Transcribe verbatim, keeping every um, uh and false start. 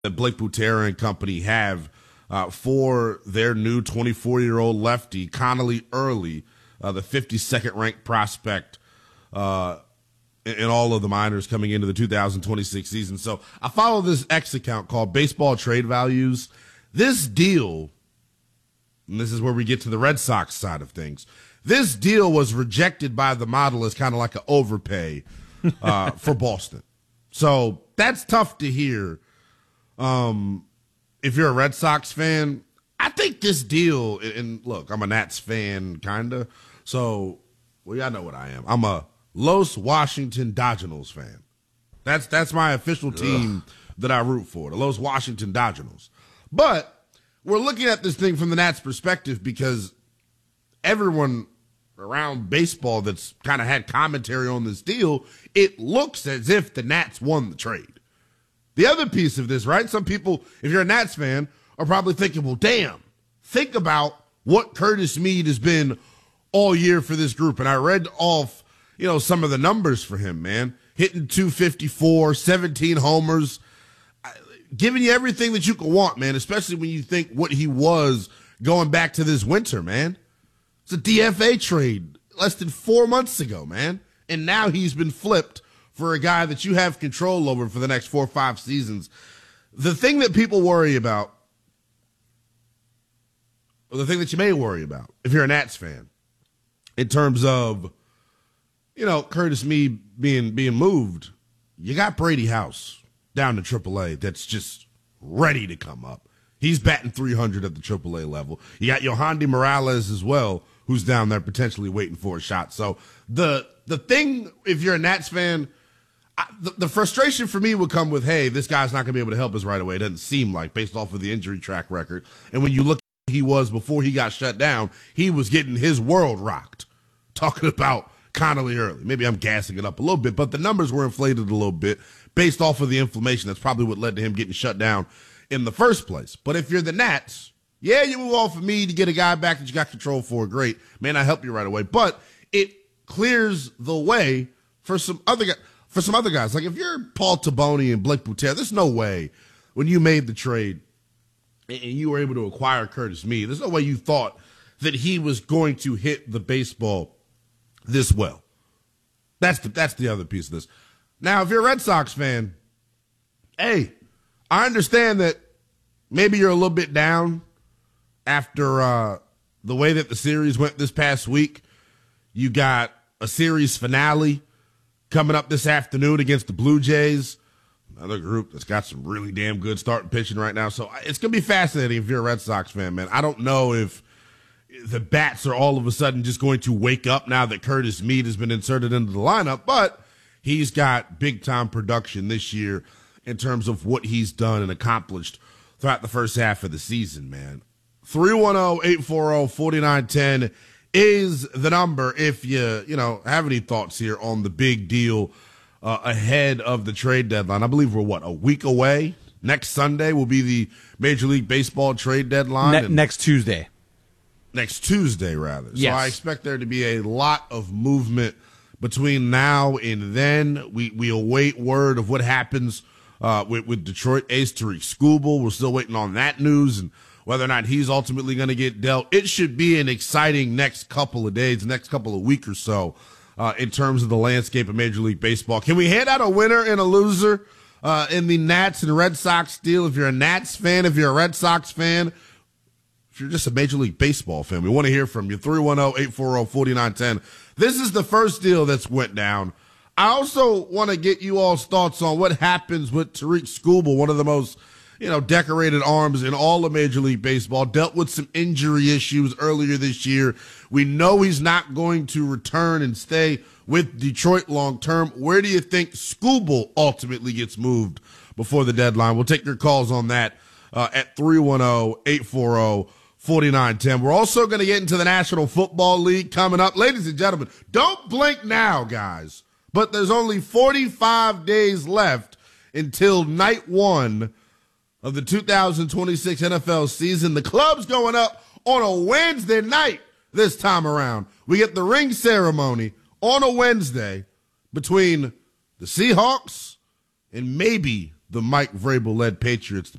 that Blake Butera and company have uh, for their new twenty-four-year-old lefty, Connolly Early, uh, the fifty-second ranked prospect uh, in, in all of the minors coming into the two thousand twenty-six season. So I follow this X account called Baseball Trade Values. This deal, and this is where we get to the Red Sox side of things, this deal was rejected by the model as kind of like an overpay uh, for Boston. So that's tough to hear. Um, if you're a Red Sox fan, I think this deal, and look, I'm a Nats fan, kind of. So, well, y'all know what I am. I'm a Los Washington Dodgers fan. That's that's my official team Ugh. that I root for, the Los Washington Dodgers. But we're looking at this thing from the Nats perspective because everyone around baseball that's kind of had commentary on this deal, it looks as if the Nats won the trade. The other piece of this, right? Some people, if you're a Nats fan, are probably thinking, well, damn, think about what Curtis Mead has been all year for this group. And I read off, you know, some of the numbers for him, man. Hitting two fifty-four, seventeen homers, giving you everything that you could want, man, especially when you think what he was going back to this winter, man. It's a D F A trade less than four months ago, man. And now he's been flipped for a guy that you have control over for the next four or five seasons. The thing that people worry about, or the thing that you may worry about if you're a Nats fan, in terms of, you know, Curtis Mead being being moved, you got Brady House down to triple A that's just ready to come up. He's batting three hundred at the triple A level. You got Yohandy Morales as well, who's down there potentially waiting for a shot. So the the thing, if you're a Nats fan, I, the, the frustration for me would come with, hey, this guy's not going to be able to help us right away. It doesn't seem like, based off of the injury track record. And when you look at who he was before he got shut down, he was getting his world rocked. Talking about Connolly Early. Maybe I'm gassing it up a little bit, but the numbers were inflated a little bit based off of the inflammation. That's probably what led to him getting shut down in the first place. But if you're the Nats, yeah, you move off of me to get a guy back that you got control for. Great. May not help you right away, but it clears the way for some other guys. For some other guys, like if you're Paul Taboni and Blake Butera, there's no way when you made the trade and you were able to acquire Curtis Mead, there's no way you thought that he was going to hit the baseball this well. That's the, that's the other piece of this. Now, if you're a Red Sox fan, hey, I understand that maybe you're a little bit down after uh, the way that the series went this past week. You got a series finale coming up this afternoon against the Blue Jays, another group that's got some really damn good starting pitching right now. So it's going to be fascinating if you're a Red Sox fan, man. I don't know if the bats are all of a sudden just going to wake up now that Curtis Mead has been inserted into the lineup, but he's got big-time production this year in terms of what he's done and accomplished throughout the first half of the season, man. three one zero, eight four zero, four nine one zero is the number if you, you know, have any thoughts here on the big deal uh, ahead of the trade deadline. I believe we're, what, a week away? Next Sunday will be the Major League Baseball trade deadline. Ne- next Tuesday. Next Tuesday, rather. Yes. So I expect there to be a lot of movement between now and then. We we await word of what happens uh, with, with Detroit ace Tariq Skubal. We're still waiting on that news and whether or not he's ultimately going to get dealt. It should be an exciting next couple of days, next couple of weeks or so uh, in terms of the landscape of Major League Baseball. Can we hand out a winner and a loser uh, in the Nats and Red Sox deal? If you're a Nats fan, if you're a Red Sox fan, if you're just a Major League Baseball fan, we want to hear from you. three one zero, eight four zero, four nine one zero. This is the first deal that's went down. I also want to get you all's thoughts on what happens with Tariq Skubal, one of the most, you know, decorated arms in all of Major League Baseball, dealt with some injury issues earlier this year. We know he's not going to return and stay with Detroit long term. Where do you think Skubal ultimately gets moved before the deadline? We'll take your calls on that uh, at three one zero, eight four zero, four nine one zero. We're also going to get into the National Football League coming up. Ladies and gentlemen, don't blink now, guys, but there's only forty-five days left until night one of the two thousand twenty-six N F L season. The club's going up on a Wednesday night this time around. We get the ring ceremony on a Wednesday between the Seahawks and maybe the Mike Vrabel led Patriots